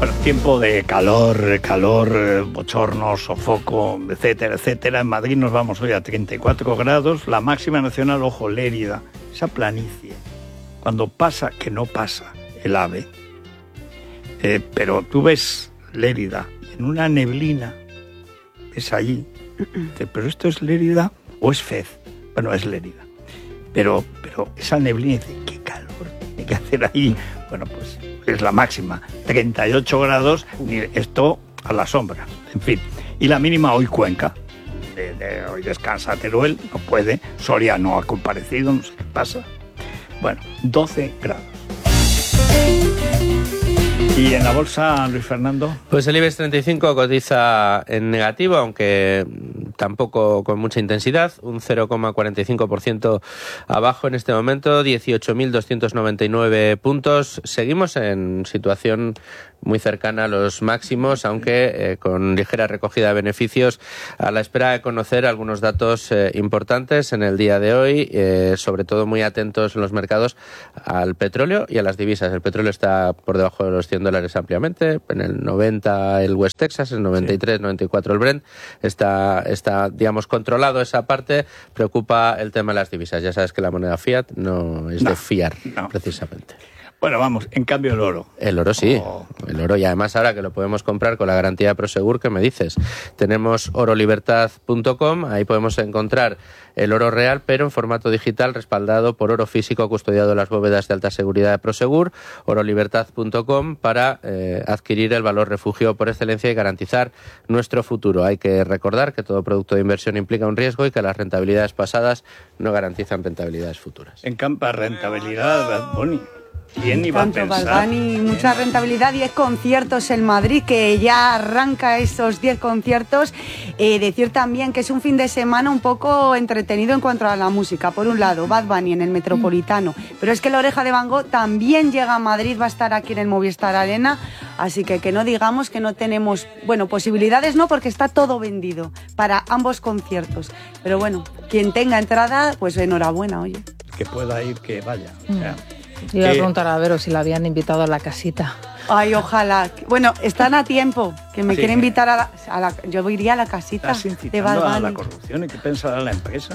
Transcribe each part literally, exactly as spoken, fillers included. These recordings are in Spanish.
Bueno, tiempo de calor, calor, bochorno, sofoco, etcétera, etcétera. En Madrid nos vamos hoy a treinta y cuatro grados. La máxima nacional, ojo, Lérida, esa planicie. Cuando pasa, que no pasa el ave, eh, pero tú ves Lérida en una neblina, es allí. Dices, pero esto es Lérida o es Fez. Bueno, es Lérida. Pero, pero esa neblina, dice, qué calor tiene que hacer ahí. Bueno, pues es la máxima, treinta y ocho grados, esto a la sombra, en fin. Y la mínima hoy Cuenca, de, de, hoy descansa Teruel, no puede, Soria no ha comparecido, no sé qué pasa. Bueno, doce grados. ¿Y en la bolsa, Luis Fernando? Pues el IBEX treinta y cinco cotiza en negativo, aunque tampoco con mucha intensidad, un cero coma cuarenta y cinco por ciento abajo en este momento, dieciocho mil doscientos noventa y nueve puntos. Seguimos en situación muy cercana a los máximos, aunque eh, con ligera recogida de beneficios, a la espera de conocer algunos datos eh, importantes en el día de hoy, eh, sobre todo muy atentos en los mercados al petróleo y a las divisas. El petróleo está por debajo de los cien dólares ampliamente, en el noventa el West Texas, en el noventa y tres, sí. noventa y cuatro el Brent, está, está, digamos, controlado esa parte. Preocupa el tema de las divisas. Ya sabes que la moneda fiat no es no, de fiar, no. precisamente. Bueno, vamos, en cambio el oro. El oro sí, oh. el oro, y además ahora que lo podemos comprar con la garantía de Prosegur, ¿qué me dices? Tenemos oro libertad punto com, ahí podemos encontrar el oro real, pero en formato digital, respaldado por oro físico custodiado en las bóvedas de alta seguridad de Prosegur, oro libertad punto com, para eh, adquirir el valor refugio por excelencia y garantizar nuestro futuro. Hay que recordar que todo producto de inversión implica un riesgo y que las rentabilidades pasadas no garantizan rentabilidades futuras. En campa rentabilidad, Bad Bunny. ¿Quién iba Tanto a pensar? Bad Bunny, mucha rentabilidad, diez conciertos en Madrid, que ya arranca esos diez conciertos. Eh, decir también que es un fin de semana un poco entretenido en cuanto a la música. Por un lado, Bad Bunny en el Metropolitano, pero es que La Oreja de Van Gogh también llega a Madrid, va a estar aquí en el Movistar Arena, así que que no digamos que no tenemos, bueno, posibilidades no, porque está todo vendido para ambos conciertos. Pero bueno, quien tenga entrada, pues enhorabuena, oye. Que pueda ir, que vaya. Mm. O sea, iba a que... preguntar a Vero si la habían invitado a la casita. Ay, ojalá. Bueno, están a tiempo, que me sí, quiere invitar a la, a la... Yo iría a la casita de Bad Bunny. A la corrupción, ¿y qué pensará la empresa?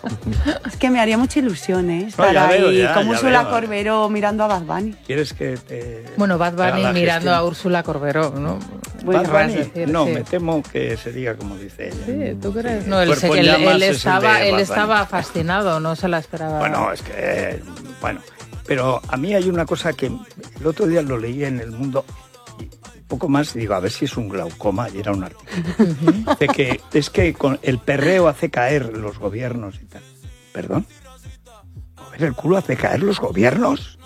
Es que me haría mucha ilusión, ¿eh? Estar no, ahí veo, ya, como ya Úrsula veo. Corberó mirando a Bad Bunny. ¿Quieres que te... Bueno, Bad Bunny mirando gestión? a Úrsula Corberó, ¿no? Bad Bunny, decir, no, sí. me temo que se diga como dice ella. Sí, ¿tú crees? Sí. No, él, Cuerpo sé en que él, llamas él es el estaba, de él Bad estaba Bunny. fascinado, no se la esperaba. Bueno, es que... Bueno, pero a mí hay una cosa que el otro día lo leí en El Mundo, y un poco más, digo, a ver si es un glaucoma, y era un artículo, de que es que con el perreo hace caer los gobiernos y tal. ¿Perdón? ¿Mover el culo hace caer los gobiernos?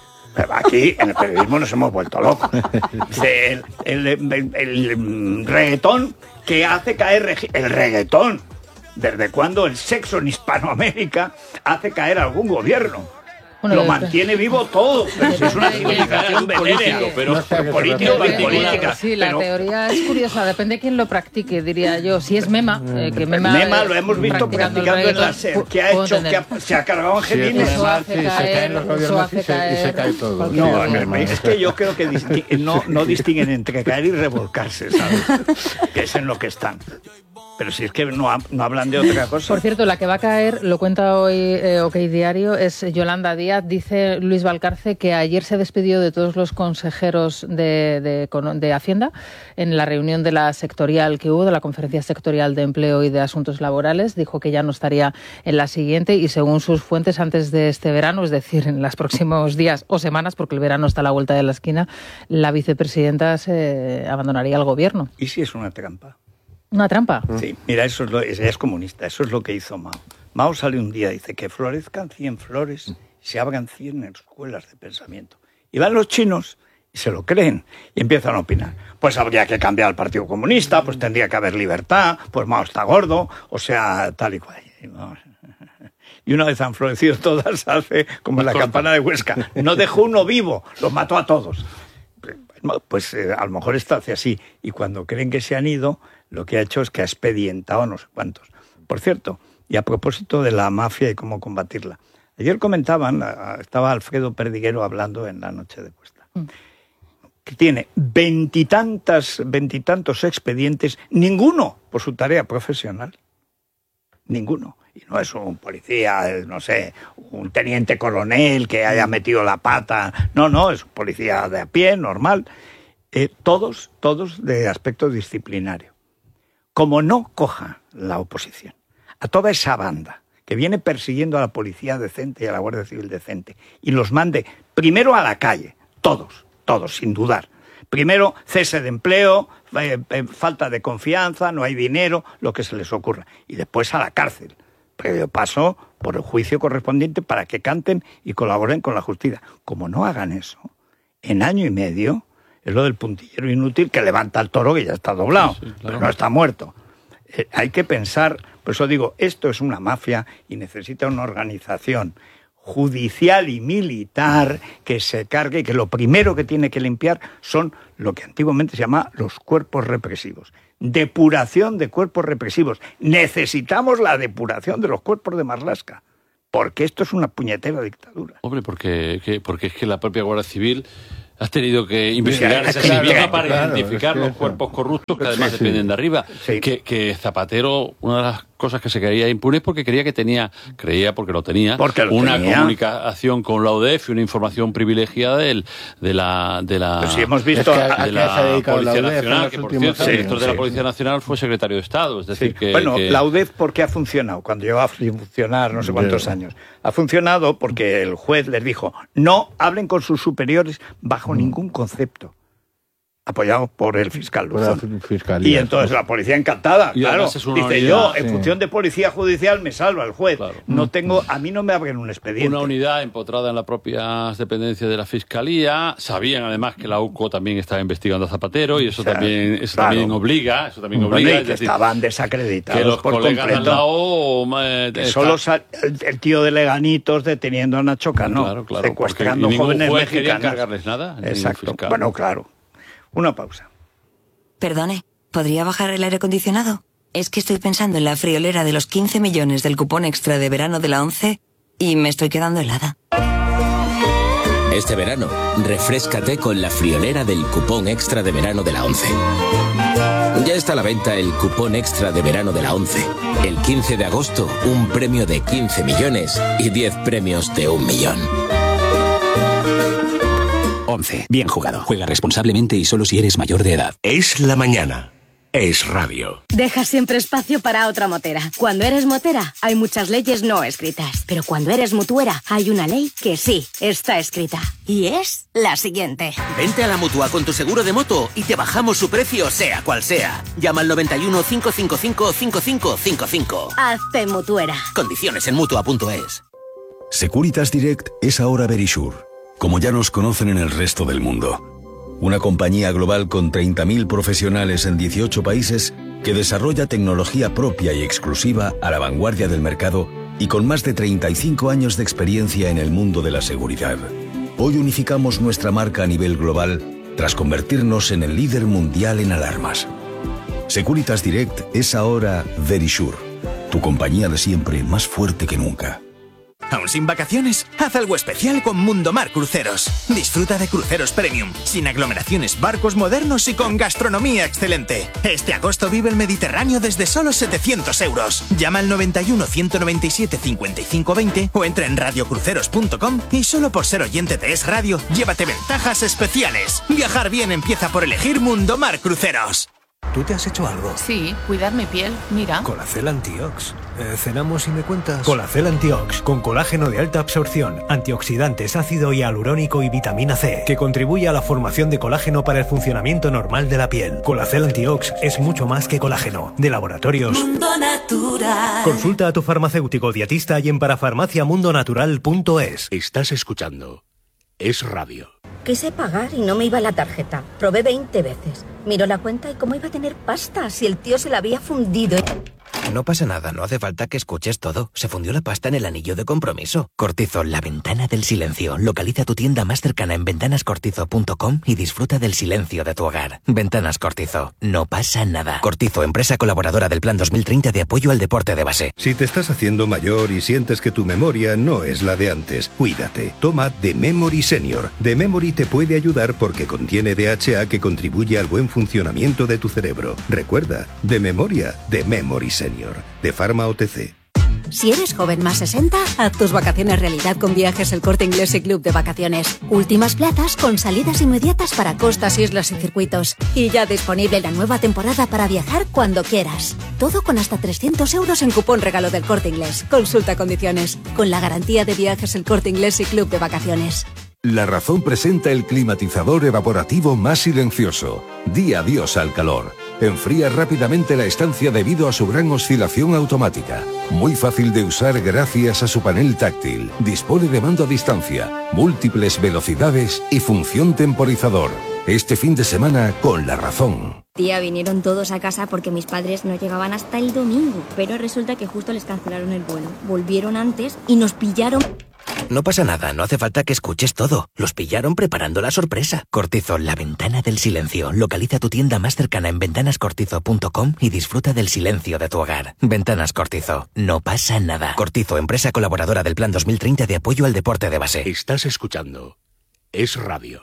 Aquí en el periodismo nos hemos vuelto locos. El, el, el, el reggaetón que hace caer el reggaetón. ¿Desde cuándo el sexo en Hispanoamérica hace caer a algún gobierno? Bueno, lo mantiene vivo todo, pero si es una civilización venérea, pero no sé, político y política. Sí, la pero, teoría es curiosa, depende de quién lo practique, diría yo. Si es Mema, eh, que Mema... Mema lo hemos visto practicando, practicando en la SER, que ha hecho, que ha, se ha cargado angelines. Sí, eso hace sí, caer, se caen los gobiernos y, se, y se cae todo. No, no, es que yo creo que disting, no, no distinguen entre caer y revolcarse, ¿sabes? Que es en lo que están. Pero si es que no, no hablan de otra cosa. Por cierto, la que va a caer, lo cuenta hoy eh, OK Diario, es Yolanda Díaz. Dice Luis Valcarce que ayer se despidió de todos los consejeros de, de, de Hacienda en la reunión de la sectorial que hubo, de la Conferencia Sectorial de Empleo y de Asuntos Laborales. Dijo que ya no estaría en la siguiente y, según sus fuentes, antes de este verano, es decir, en los próximos días o semanas, porque el verano está a la vuelta de la esquina, la vicepresidenta se abandonaría el gobierno. ¿Y si es una trampa? ¿Una trampa? Sí, mira, eso es lo, ella es comunista, eso es lo que hizo Mao. Mao sale un día y dice que florezcan cien flores y se abran cien escuelas de pensamiento. Y van los chinos y se lo creen y empiezan a opinar. Pues habría que cambiar al Partido Comunista, pues tendría que haber libertad, pues Mao está gordo, o sea, tal y cual. Y una vez han florecido todas, hace como la campana de Huesca. No dejó uno vivo, los mató a todos. Pues eh, a lo mejor esto hace así. Y cuando creen que se han ido, lo que ha hecho es que ha expedientado no sé cuántos. Por cierto, y a propósito de la mafia y cómo combatirla. Ayer comentaban, estaba Alfredo Perdiguero hablando en La Noche de Puesta. Mm. que tiene veintitantas, veintitantos expedientes, ninguno por su tarea profesional. Ninguno. Y no es un policía, no sé, un teniente coronel que haya metido la pata. No, no, es un policía de a pie, normal. Eh, todos, todos de aspecto disciplinario. Como no coja la oposición a toda esa banda que viene persiguiendo a la policía decente y a la Guardia Civil decente y los mande primero a la calle, todos, todos, sin dudar. Primero, cese de empleo, eh, eh, falta de confianza, no hay dinero, lo que se les ocurra. Y después a la cárcel, previo paso por el juicio correspondiente para que canten y colaboren con la justicia. Como no hagan eso, en año y medio, es lo del puntillero inútil que levanta el toro que ya está doblado, sí, sí, claro. Pero no está muerto. Eh, hay que pensar, por eso digo, esto es una mafia y necesita una organización judicial y militar que se cargue, que lo primero que tiene que limpiar son lo que antiguamente se llama los cuerpos represivos. Depuración de cuerpos represivos. Necesitamos la depuración de los cuerpos de Marlaska, porque esto es una puñetera dictadura. Hombre, porque, que, porque es que la propia Guardia Civil has tenido que investigar esa claro, misma para claro, identificar los cuerpos corruptos que además sí, dependen sí. de arriba. Sí. Que, que Zapatero, una de las cosas que se creía impune es porque creía que tenía, creía porque lo tenía, porque lo una tenía. comunicación con la U D E F y una información privilegiada del, de la de la, pues sí, hemos visto de a, la, a de la Policía la Nacional, que por cierto, el director sí, de la sí. Policía Nacional fue secretario de Estado. Es decir, sí. que... Bueno, que... la U D E F, ¿por qué ha funcionado? Cuando llegó a funcionar no sé cuántos sí. años. Ha funcionado porque el juez les dijo, no hablen con sus superiores bajo mm. ningún concepto. Apoyado por el fiscal Luzón. Y entonces la policía encantada, y claro, dice unidad, yo, en sí. función de policía judicial me salva el juez. Claro. No tengo, a mí no me abren un expediente. Una unidad empotrada en las propias dependencias de la Fiscalía. Sabían además que la U C O también estaba investigando a Zapatero y eso o sea, también eso claro. también obliga, eso también obliga. Bueno, y es que decir, estaban desacreditados que los por colegas completo. Al lado, eh, que solo sal, el, el tío de Leganitos deteniendo a Nacho Cano, claro, claro, secuestrando jóvenes juez mexicanos. No encargarles nada. Exacto. Bueno, claro. Una pausa. Perdone, ¿podría bajar el aire acondicionado? Es que estoy pensando en la friolera de los quince millones del cupón extra de verano de la ONCE y me estoy quedando helada. Este verano, refréscate con la friolera del cupón extra de verano de la ONCE. Ya está a la venta el cupón extra de verano de la ONCE. El quince de agosto, un premio de quince millones y diez premios de un millón. ONCE. Bien jugado. Juega responsablemente y solo si eres mayor de edad. Es la mañana. Es radio. Deja siempre espacio para otra motera. Cuando eres motera, hay muchas leyes no escritas. Pero cuando eres mutuera, hay una ley que sí está escrita. Y es la siguiente. Vente a la Mutua con tu seguro de moto y te bajamos su precio sea cual sea. Llama al noventa y uno, cinco cinco cinco, cinco cinco cinco cinco. Hazte mutuera. Condiciones en mutua punto es. Securitas Direct es ahora Verisure, como ya nos conocen en el resto del mundo. Una compañía global con treinta mil profesionales en dieciocho países que desarrolla tecnología propia y exclusiva a la vanguardia del mercado y con más de treinta y cinco años de experiencia en el mundo de la seguridad. Hoy unificamos nuestra marca a nivel global tras convertirnos en el líder mundial en alarmas. Securitas Direct es ahora Verisure, tu compañía de siempre más fuerte que nunca. ¿Aún sin vacaciones? Haz algo especial con Mundomar Cruceros. Disfruta de cruceros premium, sin aglomeraciones, barcos modernos y con gastronomía excelente. Este agosto vive el Mediterráneo desde solo setecientos euros. Llama al noventa y uno, ciento noventa y siete, cincuenta y cinco veinte o entra en radio cruceros punto com y solo por ser oyente de Es Radio, llévate ventajas especiales. Viajar bien empieza por elegir Mundomar Cruceros. ¿Tú te has hecho algo? Sí, cuidar mi piel, mira. Colacel Antiox. Eh, ¿Cenamos y me cuentas? Colacel Antiox, con colágeno de alta absorción, antioxidantes, ácido hialurónico y vitamina C, que contribuye a la formación de colágeno para el funcionamiento normal de la piel. Colacel Antiox es mucho más que colágeno. De laboratorios Mundo Natural. Consulta a tu farmacéutico dietista y en parafarmacia mundo natural punto es. Estás escuchando Es Radio. Quise pagar y no me iba la tarjeta. Probé veinte veces. Miró la cuenta y cómo iba a tener pasta si el tío se la había fundido. No pasa nada, no hace falta que escuches todo. Se fundió la pasta en el anillo de compromiso. Cortizo, la ventana del silencio. Localiza tu tienda más cercana en ventanas cortizo punto com y disfruta del silencio de tu hogar. Ventanas Cortizo. No pasa nada. Cortizo, empresa colaboradora del Plan dos mil treinta de apoyo al deporte de base. Si te estás haciendo mayor y sientes que tu memoria no es la de antes, cuídate. Toma The Memory Senior. The Memory te puede ayudar porque contiene D H A que contribuye al buen funcionamiento de tu cerebro. Recuerda, de memoria, The Memory Senior. De Pharma O T C. Si eres joven más sesenta, haz tus vacaciones realidad con Viajes El Corte Inglés y Club de Vacaciones. Últimas plazas con salidas inmediatas para costas, islas y circuitos. Y ya disponible la nueva temporada para viajar cuando quieras. Todo con hasta trescientos euros en cupón regalo del Corte Inglés. Consulta condiciones. Con la garantía de Viajes El Corte Inglés y Club de Vacaciones. La Razón presenta el climatizador evaporativo más silencioso. Di adiós al calor. Enfría rápidamente la estancia debido a su gran oscilación automática. Muy fácil de usar gracias a su panel táctil. Dispone de mando a distancia, múltiples velocidades y función temporizador. Este fin de semana con La Razón. Tía, vinieron todos a casa porque mis padres no llegaban hasta el domingo. Pero resulta que justo les cancelaron el vuelo. Volvieron antes y nos pillaron... No pasa nada, no hace falta que escuches todo. Los pillaron preparando la sorpresa. Cortizo, la ventana del silencio. Localiza tu tienda más cercana en ventanas cortizo punto com y disfruta del silencio de tu hogar. Ventanas Cortizo. No pasa nada. Cortizo, empresa colaboradora del Plan dos mil treinta de apoyo al deporte de base. Estás escuchando Es Radio.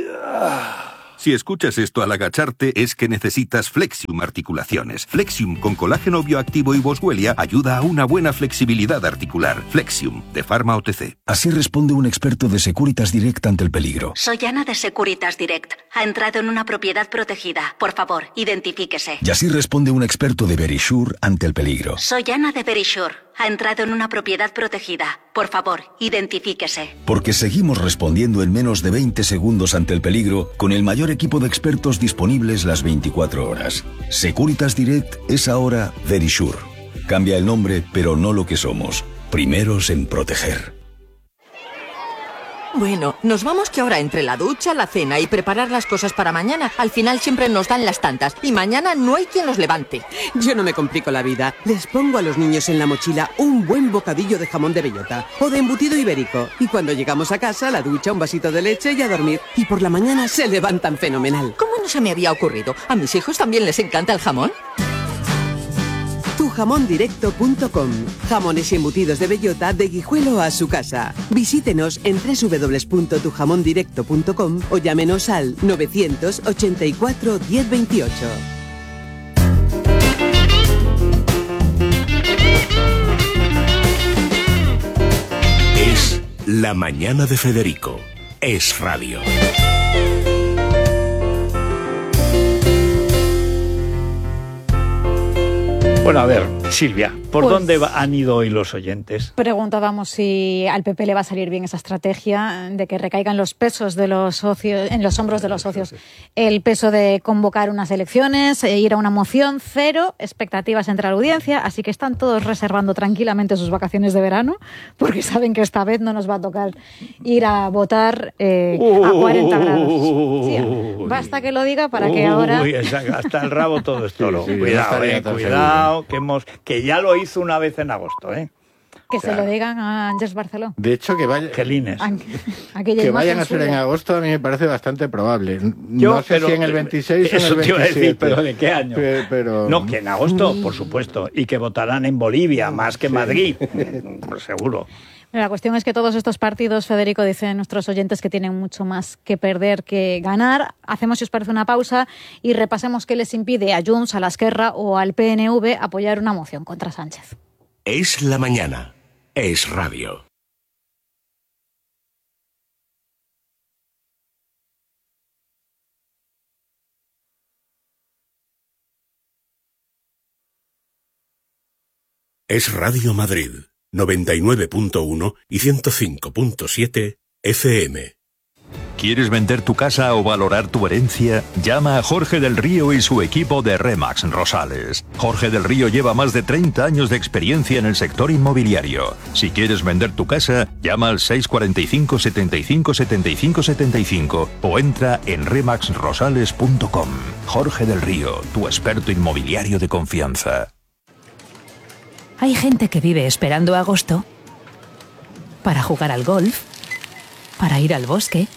Si escuchas esto al agacharte es que necesitas Flexium Articulaciones. Flexium con colágeno bioactivo y boswellia ayuda a una buena flexibilidad articular. Flexium, de Pharma O T C. Así responde un experto de Securitas Direct ante el peligro. Soy Ana de Securitas Direct. Ha entrado en una propiedad protegida. Por favor, identifíquese. Y así responde un experto de Verisure ante el peligro. Soy Ana de Verisure. Ha entrado en una propiedad protegida. Por favor, identifíquese. Porque seguimos respondiendo en menos de veinte segundos ante el peligro con el mayor equipo de expertos disponibles las veinticuatro horas. Securitas Direct es ahora Verisure. Cambia el nombre, pero no lo que somos. Primeros en proteger. Bueno, nos vamos que ahora entre la ducha, la cena y preparar las cosas para mañana, al final siempre nos dan las tantas y mañana no hay quien los levante. Yo no me complico la vida. Les pongo a los niños en la mochila un buen bocadillo de jamón de bellota o de embutido ibérico. Y cuando llegamos a casa, la ducha, un vasito de leche y a dormir. Y por la mañana se levantan fenomenal. ¿Cómo no se me había ocurrido? ¿A mis hijos también les encanta el jamón? tu jamón directo punto com. Jamones y embutidos de bellota de Guijuelo a su casa. Visítenos en doble u doble u doble u punto tu jamón directo punto com o llámenos al novecientos ochenta y cuatro diez veintiocho. Es La Mañana de Federico. Es Radio. Bueno, a ver, Silvia, ¿por pues, dónde han ido hoy los oyentes? Preguntábamos si al P P le va a salir bien esa estrategia de que recaigan los pesos de los socios, en los hombros de los socios. El peso de convocar unas elecciones, e ir a una moción, cero expectativas entre la audiencia, así que están todos reservando tranquilamente sus vacaciones de verano, porque saben que esta vez no nos va a tocar ir a votar eh, a cuarenta grados. Sí, basta que lo diga para que ahora... Uy, hasta el rabo todo esto. Sí, sí, cuidado, eh, cuidado. Seguro. Que, hemos, que ya lo hizo una vez en agosto, ¿eh? Que o sea, se lo digan a Ángeles Barceló. De hecho, que, vaya, que vayan a ser en agosto a mí me parece bastante probable. Yo, no sé pero, si en el veintiséis o en el veintisiete. Eso te iba a decir, pero ¿de qué año? Pero, pero... No, que en agosto, por supuesto. Y que votarán en Bolivia, más que en Madrid. Pues seguro. La cuestión es que todos estos partidos, Federico, dicen nuestros oyentes que tienen mucho más que perder que ganar. Hacemos, si os parece, una pausa y repasemos qué les impide a Junts, a la Esquerra o al P N V apoyar una moción contra Sánchez. Es La Mañana. Es Radio. Es Radio Madrid. noventa y nueve punto uno y ciento cinco punto siete F M. ¿Quieres vender tu casa o valorar tu herencia? Llama a Jorge del Río y su equipo de Remax Rosales. Jorge del Río lleva más de treinta años de experiencia en el sector inmobiliario. Si quieres vender tu casa, llama al seis cuatro cinco, setenta y cinco, setenta y cinco, setenta y cinco o entra en remax rosales punto com. Jorge del Río, tu experto inmobiliario de confianza. Hay gente que vive esperando agosto para jugar al golf, para ir al bosque,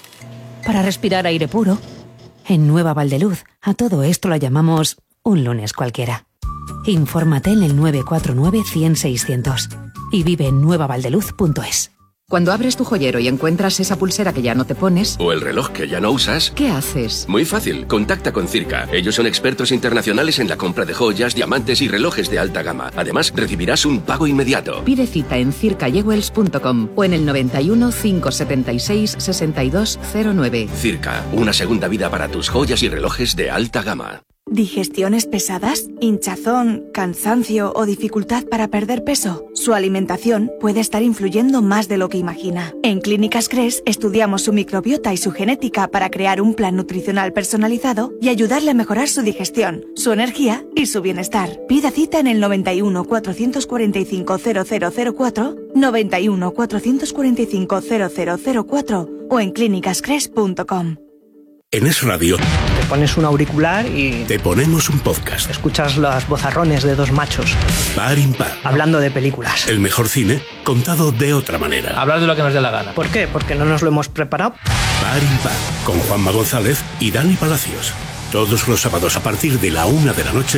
para respirar aire puro. En Nueva Valdeluz, a todo esto lo llamamos un lunes cualquiera. Infórmate en el nueve cuatro nueve, cien, seiscientos y vive en nueva valdeluz punto es. Cuando abres tu joyero y encuentras esa pulsera que ya no te pones... O el reloj que ya no usas... ¿Qué haces? Muy fácil, contacta con Circa. Ellos son expertos internacionales en la compra de joyas, diamantes y relojes de alta gama. Además, recibirás un pago inmediato. Pide cita en circa jewels punto com o en el noventa y uno, quinientos setenta y seis, sesenta y dos cero nueve. Circa, una segunda vida para tus joyas y relojes de alta gama. ¿Digestiones pesadas, hinchazón, cansancio o dificultad para perder peso? Su alimentación puede estar influyendo más de lo que imagina. En Clínicas Cres estudiamos su microbiota y su genética para crear un plan nutricional personalizado y ayudarle a mejorar su digestión, su energía y su bienestar. Pida cita en el noventa y uno, cuatrocientos cuarenta y cinco, cero cero cero cuatro, noventa y uno, cuatrocientos cuarenta y cinco, cero cero cero cuatro o en clínicas cres punto com. En Es Radio te pones un auricular y te ponemos un podcast. Escuchas los vozarrones de dos machos par impar hablando de películas. El mejor cine contado de otra manera. Hablar de lo que nos dé la gana. ¿Por qué? Porque no nos lo hemos preparado. Par impar con Juanma González y Dani Palacios. Todos los sábados a partir de la una de la noche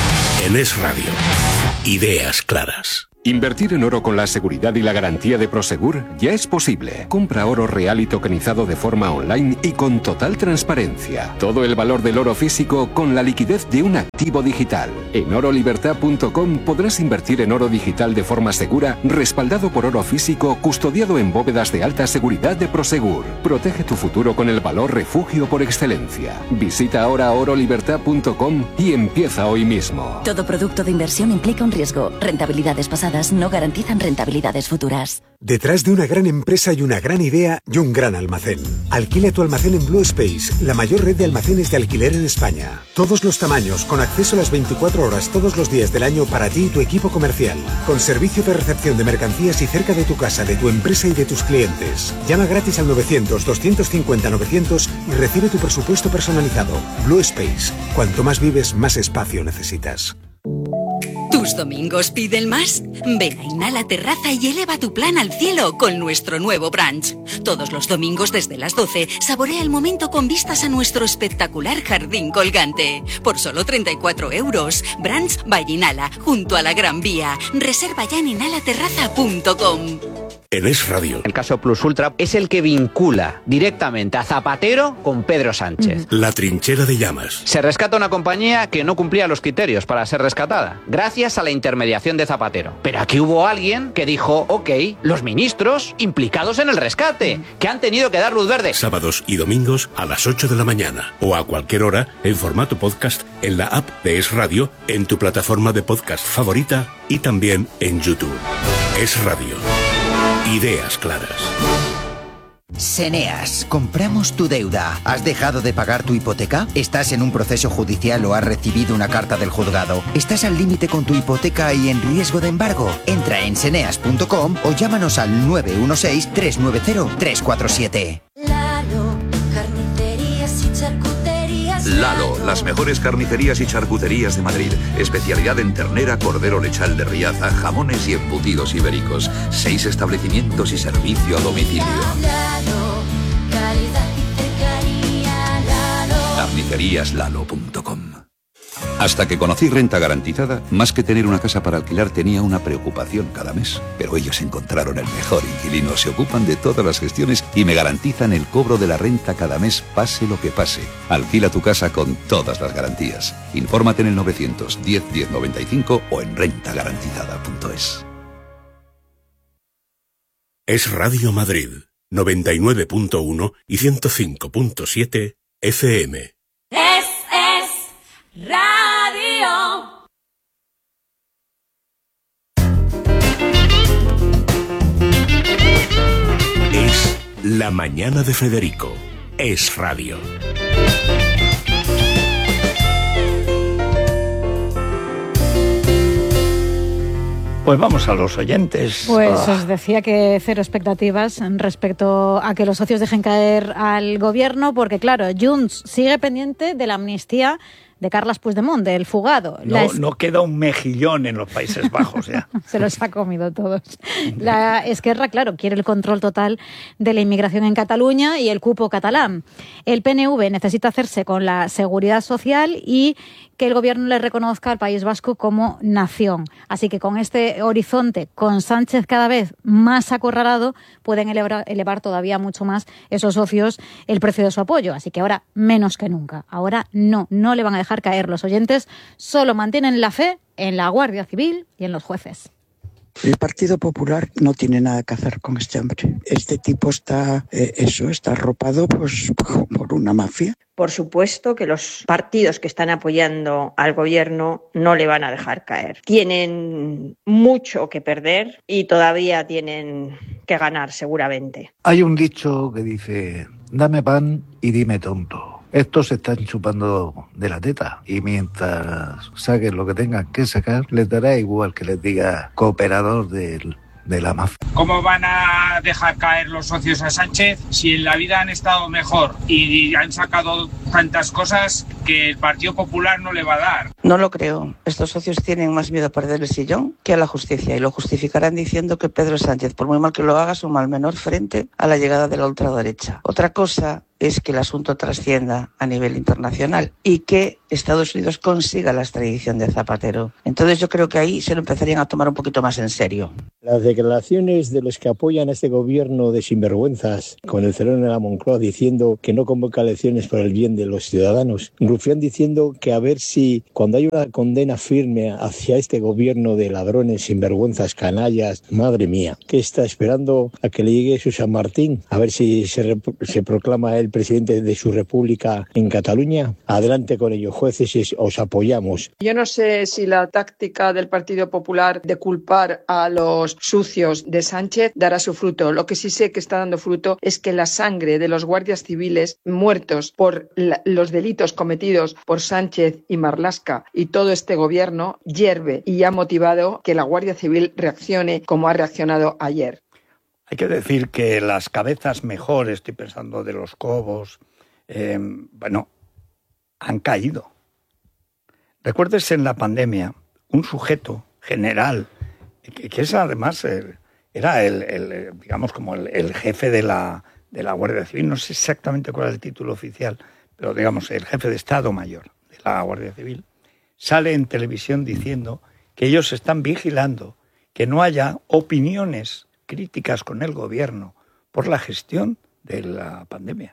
en Es Radio. Ideas claras. Invertir en oro con la seguridad y la garantía de Prosegur ya es posible. Compra oro real y tokenizado de forma online y con total transparencia. Todo el valor del oro físico con la liquidez de un activo digital. En oro libertad punto com podrás invertir en oro digital de forma segura, respaldado por oro físico, custodiado en bóvedas de alta seguridad de Prosegur. Protege tu futuro con el valor refugio por excelencia. Visita ahora oro libertad punto com y empieza hoy mismo. Todo producto de inversión implica un riesgo. Rentabilidades pasadas no garantizan rentabilidades futuras. Detrás de una gran empresa hay una gran idea y un gran almacén. Alquila tu almacén en Blue Space, la mayor red de almacenes de alquiler en España. Todos los tamaños, con acceso a las veinticuatro horas todos los días del año para ti y tu equipo comercial. Con servicio de recepción de mercancías y cerca de tu casa, de tu empresa y de tus clientes. Llama gratis al novecientos, doscientos cincuenta, novecientos y recibe tu presupuesto personalizado. Blue Space. Cuanto más vives, más espacio necesitas. ¿Tus domingos piden más? Ven a Inhala Terraza y eleva tu plan al cielo con nuestro nuevo brunch. Todos los domingos desde las doce, saborea el momento con vistas a nuestro espectacular jardín colgante. Por solo treinta y cuatro euros. Brunch by Inhala, junto a la Gran Vía. Reserva ya en inhala terraza punto com. En Es Radio. El caso Plus Ultra es el que vincula directamente a Zapatero con Pedro Sánchez. La trinchera de llamas. Se rescata una compañía que no cumplía los criterios para ser rescatada, gracias a la intermediación de Zapatero. Pero aquí hubo alguien que dijo, ok, los ministros implicados en el rescate, que han tenido que dar luz verde. Sábados y domingos a las ocho de la mañana o a cualquier hora en formato podcast en la app de Es Radio, en tu plataforma de podcast favorita y también en YouTube. Es Radio. Ideas claras. Seneas, compramos tu deuda. ¿Has dejado de pagar tu hipoteca? ¿Estás en un proceso judicial o has recibido una carta del juzgado? ¿Estás al límite con tu hipoteca y en riesgo de embargo? Entra en seneas punto com o llámanos al nueve uno seis, tres nueve cero, tres cuatro siete. Lalo, las mejores carnicerías y charcuterías de Madrid. Especialidad en ternera, cordero lechal de Riaza, jamones y embutidos ibéricos. Seis establecimientos y servicio a domicilio. carnicerías lalo punto com. Hasta que conocí Renta Garantizada, más que tener una casa para alquilar tenía una preocupación cada mes. Pero ellos encontraron el mejor inquilino, se ocupan de todas las gestiones y me garantizan el cobro de la renta cada mes, pase lo que pase. Alquila tu casa con todas las garantías. Infórmate en el novecientos diez, diez noventa y cinco o en renta garantizada punto es. Es Radio Madrid, noventa y nueve punto uno y ciento cinco punto siete F M. Es, es Radio. Es La Mañana de Federico. Es Radio. Pues vamos a los oyentes. Pues oh. os decía que cero expectativas respecto a que los socios dejen caer al gobierno, porque claro, Junts sigue pendiente de la amnistía de Carles Puigdemont, del fugado. No, es... no queda un mejillón en los Países Bajos ya. Se los ha comido todos. La Esquerra, claro, quiere el control total de la inmigración en Cataluña y el cupo catalán. El P N V necesita hacerse con la seguridad social y que el gobierno le reconozca al País Vasco como nación. Así que con este horizonte, con Sánchez cada vez más acorralado, pueden elevar, elevar todavía mucho más esos socios el precio de su apoyo. Así que ahora menos que nunca. Ahora no, no le van a dejar caer. Los oyentes solo mantienen la fe en la Guardia Civil y en los jueces. El Partido Popular no tiene nada que hacer con este hombre. Este tipo está, eh, eso, está arropado pues, por una mafia. Por supuesto que los partidos que están apoyando al gobierno no le van a dejar caer. Tienen mucho que perder y todavía tienen que ganar, seguramente. Hay un dicho que dice, dame pan y dime tonto. Estos se están chupando de la teta y mientras saquen lo que tengan que sacar, les dará igual que les diga cooperador del, de la mafia. ¿Cómo van a dejar caer los socios a Sánchez si en la vida han estado mejor y han sacado tantas cosas que el Partido Popular no le va a dar? No lo creo. Estos socios tienen más miedo a perder el sillón que a la justicia y lo justificarán diciendo que Pedro Sánchez, por muy mal que lo haga, suma al menor frente a la llegada de la ultraderecha. Otra cosa es que el asunto trascienda a nivel internacional y que Estados Unidos consiga la extradición de Zapatero. Entonces yo creo que ahí se lo empezarían a tomar un poquito más en serio. Las declaraciones de los que apoyan a este gobierno de sinvergüenzas, con el cerón en la Moncloa diciendo que no convoca elecciones por el bien de los ciudadanos, Rufián diciendo que a ver si cuando hay una condena firme hacia este gobierno de ladrones, sinvergüenzas, canallas, madre mía, que está esperando a que le llegue su San Martín, a ver si se, se proclama él presidente de su república en Cataluña. Adelante con ello, jueces, y os apoyamos. Yo no sé si la táctica del Partido Popular de culpar a los sucios de Sánchez dará su fruto. Lo que sí sé que está dando fruto es que la sangre de los guardias civiles muertos por la, los delitos cometidos por Sánchez y Marlaska y todo este gobierno hierve y ha motivado que la Guardia Civil reaccione como ha reaccionado ayer. Hay que decir que las cabezas mejores, estoy pensando de los Cobos, eh, bueno, han caído. Recuérdese en la pandemia, un sujeto general, que, que es además, el, era el, el, digamos, como el, el jefe de la, de la Guardia Civil, no sé exactamente cuál es el título oficial, pero digamos, el jefe de Estado Mayor de la Guardia Civil, sale en televisión diciendo que ellos están vigilando que no haya opiniones críticas con el gobierno por la gestión de la pandemia.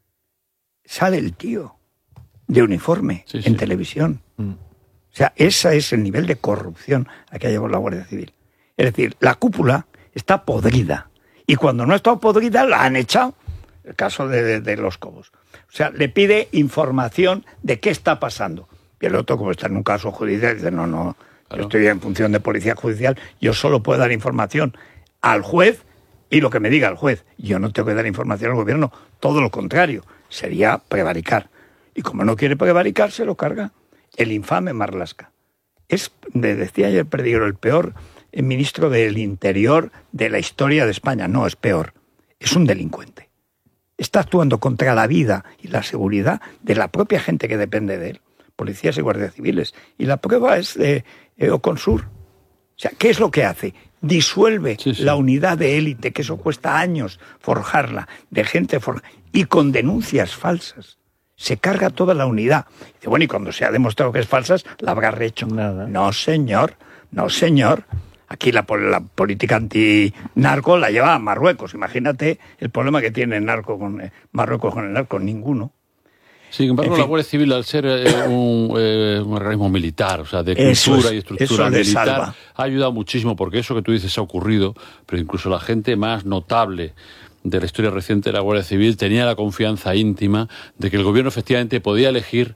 Sale el tío de uniforme sí, en sí. televisión. Mm. O sea, ese es el nivel de corrupción a que ha llevado la Guardia Civil. Es decir, la cúpula está podrida. Y cuando no está podrida, la han echado. El caso de, de, de los Cobos. O sea, le pide información de qué está pasando. Y el otro, como está en un caso judicial, dice, no, no, claro. Yo estoy en función de policía judicial, yo solo puedo dar información al juez y lo que me diga el juez. Yo no tengo que dar información al gobierno, todo lo contrario, sería prevaricar. Y como no quiere prevaricar, se lo carga el infame Marlaska. Es, me decía ayer Perdigro, el peor ministro del Interior de la historia de España. No, es peor, es un delincuente. Está actuando contra la vida y la seguridad de la propia gente que depende de él, policías y guardias civiles. Y la prueba es de eh, Oconsur. O sea, ¿qué es lo que hace? Disuelve sí, sí. la unidad de élite, que eso cuesta años forjarla, de gente forjada, y con denuncias falsas. Se carga toda la unidad. Dice, bueno, y cuando se ha demostrado que es falsas, la habrá rehecho. Nada. No, señor, no, señor. Aquí la, la política anti-narco la lleva a Marruecos. Imagínate el problema que tiene el narco con, eh, Marruecos con el narco, ninguno. Sin embargo, en fin, la Guardia Civil, al ser eh, un, eh, un organismo militar, o sea, de cultura es, y estructura militar, salva. Ha ayudado muchísimo, porque eso que tú dices ha ocurrido, pero incluso la gente más notable de la historia reciente de la Guardia Civil tenía la confianza íntima de que el gobierno efectivamente podía elegir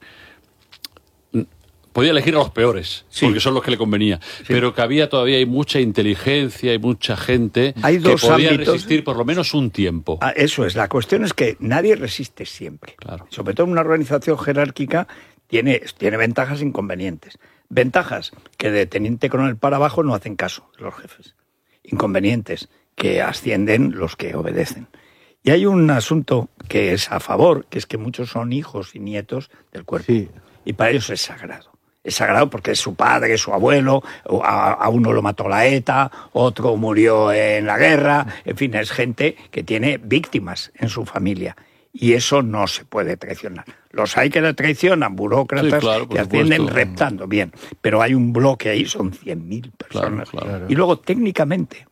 podía elegir a los peores, sí. porque son los que le convenía, sí. pero que había todavía hay mucha inteligencia y mucha gente hay que dos podía ámbitos, resistir por lo menos un tiempo. Ah, eso es, la cuestión es que nadie resiste siempre. Claro. Sobre todo en una organización jerárquica tiene, tiene ventajas e inconvenientes. Ventajas, que de teniente coronel para abajo no hacen caso los jefes. Inconvenientes, que ascienden los que obedecen. Y hay un asunto que es a favor, que es que muchos son hijos y nietos del cuerpo. Sí. y para ellos es sagrado. Es sagrado porque es su padre, su abuelo, a, a uno lo mató la ETA, otro murió en la guerra, en fin, es gente que tiene víctimas en su familia. Y eso no se puede traicionar. Los hay que la traicionan, burócratas sí, claro, que ascienden reptando, bien. Pero hay un bloque ahí, son cien mil personas. Claro, claro. Y luego, técnicamente,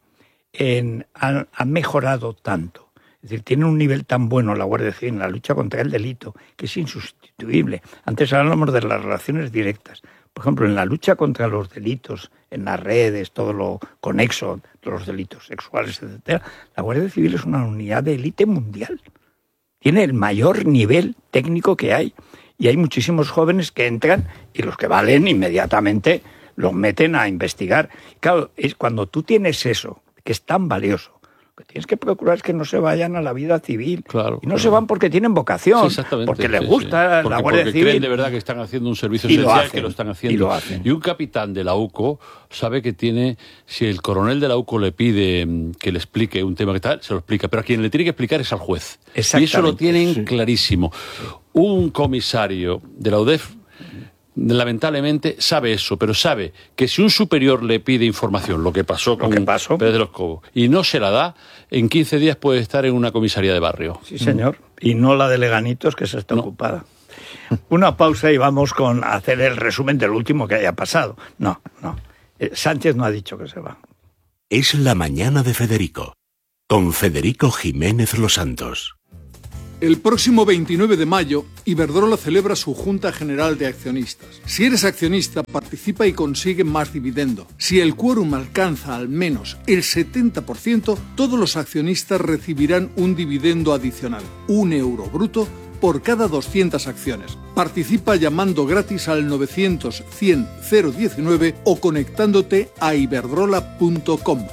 en, han, han mejorado tanto. Es decir, tienen un nivel tan bueno la Guardia Civil en la lucha contra el delito que es insustituible. Antes hablábamos de las relaciones directas. Por ejemplo, en la lucha contra los delitos, en las redes, todo lo conexo, los delitos sexuales, etcétera, la Guardia Civil es una unidad de élite mundial. Tiene el mayor nivel técnico que hay. Y hay muchísimos jóvenes que entran y los que valen inmediatamente los meten a investigar. Claro, es cuando tú tienes eso, que es tan valioso, lo que tienes que procurar es que no se vayan a la vida civil. Claro, y no claro. se van porque tienen vocación, sí, porque les sí, gusta sí. Porque, la Guardia porque Civil. Creen de verdad que están haciendo un servicio esencial, hacen, que lo están haciendo. Y, lo hacen. Y un capitán de la U C O sabe que tiene, si el coronel de la U C O le pide que le explique un tema que tal, se lo explica, pero a quien le tiene que explicar es al juez. Y eso lo tienen sí. clarísimo. Un comisario de la U D E F lamentablemente sabe eso, pero sabe que si un superior le pide información, lo que pasó con Pérez de los Cobos, y no se la da, en quince días puede estar en una comisaría de barrio. Sí, señor. Y no la de Leganitos, que se está no. ocupada. Una pausa y vamos con hacer el resumen del último que haya pasado. No, no. Eh, Sánchez no ha dicho que se va. Es la mañana de Federico, con Federico Jiménez Los Santos. El próximo veintinueve de mayo, Iberdrola celebra su Junta General de Accionistas. Si eres accionista, participa y consigue más dividendo. Si el quórum alcanza al menos el setenta por ciento, todos los accionistas recibirán un dividendo adicional, un euro bruto, por cada doscientas acciones. Participa llamando gratis al novecientos cien cero diecinueve o conectándote a iberdrola punto com.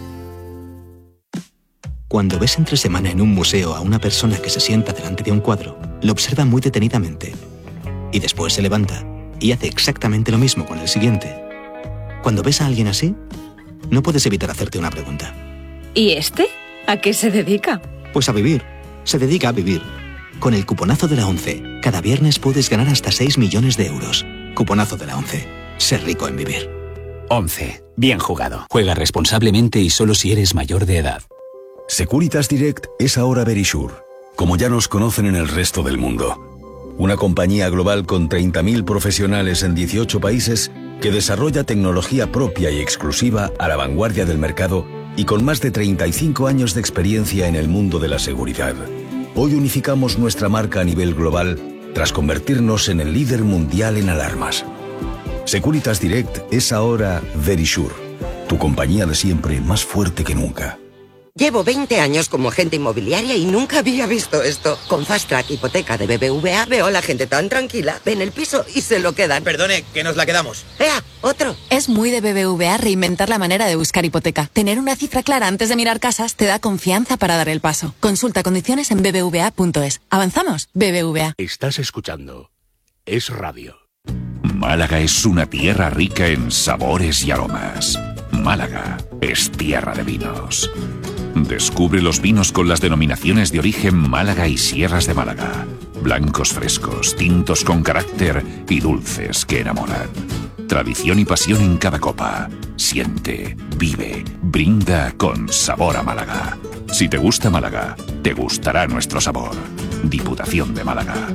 Cuando ves entre semana en un museo a una persona que se sienta delante de un cuadro, lo observa muy detenidamente y después se levanta y hace exactamente lo mismo con el siguiente. Cuando ves a alguien así, no puedes evitar hacerte una pregunta. ¿Y este? ¿A qué se dedica? Pues a vivir. Se dedica a vivir. Con el cuponazo de la ONCE, cada viernes puedes ganar hasta seis millones de euros. Cuponazo de la ONCE. Ser rico en vivir. ONCE. Bien jugado. Juega responsablemente y solo si eres mayor de edad. Securitas Direct es ahora Verisure, como ya nos conocen en el resto del mundo. Una compañía global con treinta mil profesionales en dieciocho países que desarrolla tecnología propia y exclusiva a la vanguardia del mercado y con más de treinta y cinco años de experiencia en el mundo de la seguridad. Hoy unificamos nuestra marca a nivel global tras convertirnos en el líder mundial en alarmas. Securitas Direct es ahora Verisure, tu compañía de siempre más fuerte que nunca. Llevo veinte años como agente inmobiliaria y nunca había visto esto. Con Fast Track Hipoteca de B B V A veo a la gente tan tranquila, ven el piso y se lo quedan. Perdone, que nos la quedamos. ¡Ea! ¡Otro! Es muy de B B V A reinventar la manera de buscar hipoteca. Tener una cifra clara antes de mirar casas te da confianza para dar el paso. Consulta condiciones en b b v a punto es. ¿Avanzamos? B B V A. Estás escuchando Es Radio. Málaga es una tierra rica en sabores y aromas. Málaga es tierra de vinos. Descubre los vinos con las denominaciones de origen Málaga y Sierras de Málaga. Blancos frescos, tintos con carácter y dulces que enamoran. Tradición y pasión en cada copa. Siente, vive, brinda con sabor a Málaga. Si te gusta Málaga, te gustará nuestro sabor. Diputación de Málaga.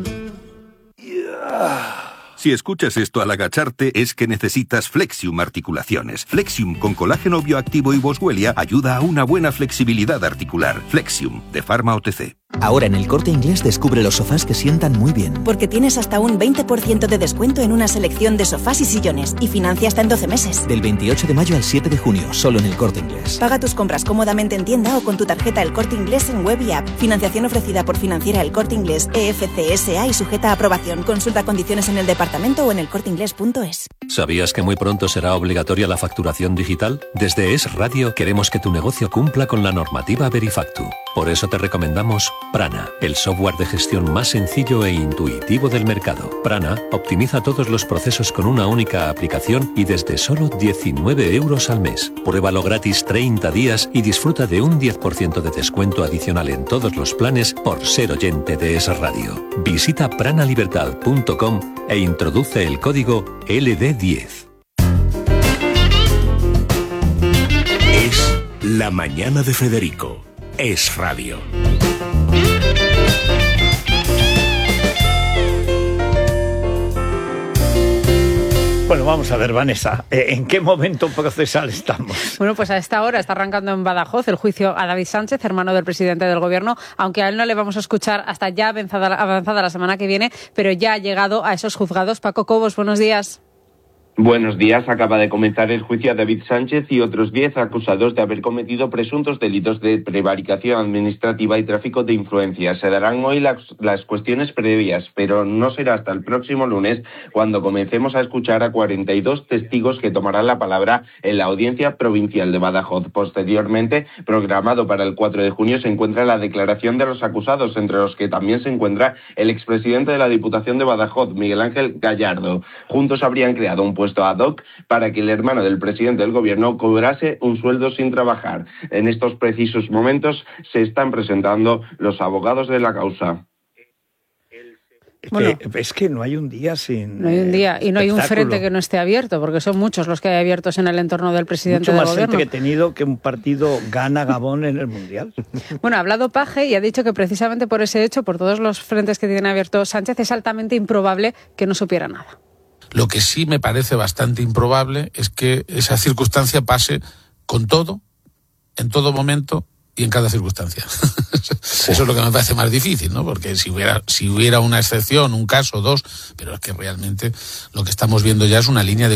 Yeah. Si escuchas esto al agacharte es que necesitas Flexium Articulaciones. Flexium con colágeno bioactivo y boswellia ayuda a una buena flexibilidad articular. Flexium, de Pharma O T C. Ahora en El Corte Inglés descubre los sofás que sientan muy bien. Porque tienes hasta un veinte por ciento de descuento en una selección de sofás y sillones y financia hasta en doce meses. Del veintiocho de mayo al siete de junio, solo en El Corte Inglés. Paga tus compras cómodamente en tienda o con tu tarjeta El Corte Inglés en web y app. Financiación ofrecida por Financiera El Corte Inglés E F C S A y sujeta a aprobación. Consulta condiciones en el departamento o en el corte inglés punto es. ¿Sabías que muy pronto será obligatoria la facturación digital? Desde Es Radio queremos que tu negocio cumpla con la normativa Verifactu. Por eso te recomendamos Prana, el software de gestión más sencillo e intuitivo del mercado. Prana optimiza todos los procesos con una única aplicación y desde solo diecinueve euros al mes. Pruébalo gratis treinta días y disfruta de un diez por ciento de descuento adicional en todos los planes por ser oyente de Es Radio. Visita pranalibertad punto com e introduce el código L D diez. Es La Mañana de Federico. Es Radio. Bueno, vamos a ver, Vanessa, ¿en qué momento procesal estamos? Bueno, pues a esta hora está arrancando en Badajoz el juicio a David Sánchez, hermano del presidente del Gobierno, aunque a él no le vamos a escuchar hasta ya avanzada, avanzada la semana que viene, pero ya ha llegado a esos juzgados. Paco Cobos, buenos días. Buenos días. Acaba de comenzar el juicio a David Sánchez y otros diez acusados de haber cometido presuntos delitos de prevaricación administrativa y tráfico de influencias. Se darán hoy las, las cuestiones previas, pero no será hasta el próximo lunes cuando comencemos a escuchar a cuarenta y dos testigos que tomarán la palabra en la Audiencia Provincial de Badajoz. Posteriormente, programado para el cuatro de junio, se encuentra la declaración de los acusados, entre los que también se encuentra el expresidente de la Diputación de Badajoz, Miguel Ángel Gallardo. Juntos habrían creado un puesto ad hoc para que el hermano del presidente del Gobierno cobrase un sueldo sin trabajar. En estos precisos momentos se están presentando los abogados de la causa. Bueno, que, es que no hay un día sin No hay un día y no hay un frente que no esté abierto, porque son muchos los que hay abiertos en el entorno del presidente del Gobierno. Mucho más entretenido que un partido gana Gabón en el Mundial. Bueno, ha hablado Paje y ha dicho que precisamente por ese hecho, por todos los frentes que tiene abiertos Sánchez, es altamente improbable que no supiera nada. Lo que sí me parece bastante improbable es que esa circunstancia pase con todo, en todo momento y en cada circunstancia. Eso es lo que me parece más difícil, ¿no? Porque si hubiera, si hubiera una excepción, un caso, dos, pero es que realmente lo que estamos viendo ya es una línea de